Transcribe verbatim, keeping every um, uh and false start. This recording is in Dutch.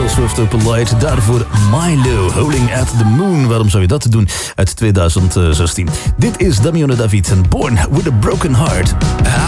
Taylor Swift Open Light. Daarvoor Milo, Howling at the Moon. Waarom zou je dat doen? Uit twintig zestien. Dit is Damiano David en Born with a Broken Heart.